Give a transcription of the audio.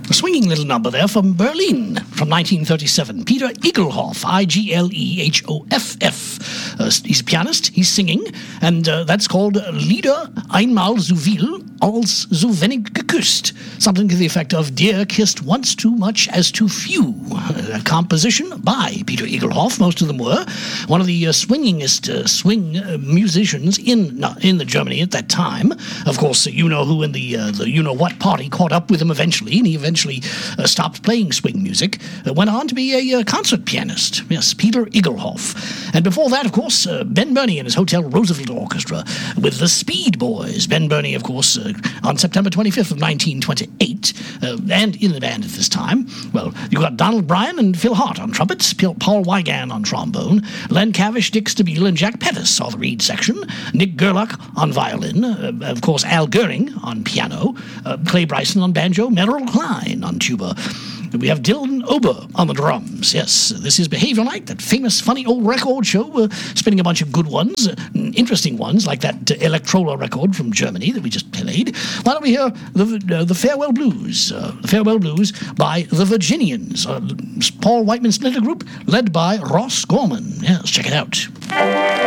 A swinging little number there from Berlin from 1937. Peter Igelhoff, Igelhoff. He's a pianist, he's singing, and that's called Lieder einmal so viel als so wenig geküsst. Something to the effect of Dear Kissed Once Too Much as Too Few. A composition by Peter Igelhoff, most of them were. One of the swingingest swing musicians in the Germany at that time. Of course, you know who in the you-know-what party caught up with him eventually, and he eventually stopped playing swing music, went on to be a concert pianist. Yes, Peter Igelhoff. And before that, of course, Ben Burney and his Hotel Roosevelt Orchestra with the Speed Boys. Ben Burney, of course, on September 25th of 1928, and in the band at this time. Well, you've got Donald Bryan and Phil Hart on trumpets, Paul Wigan on trombone, Len Cavish, Dick Stabile, and Jack Pettis saw the reed section, Nick Gerlach on violin, of course, Al Goering on piano, Clay Bryson on banjo, Merrill Klein on tuba. We have Dylan Ober on the drums. Yes, this is Behavior Night, that famous, funny old record show, spinning a bunch of good ones, interesting ones, like that Electrola record from Germany that we just played. Why don't we hear the Farewell Blues? The Farewell Blues by the Virginians, Paul Whiteman Splinter Group, led by Ross Gorman. Yes, check it out.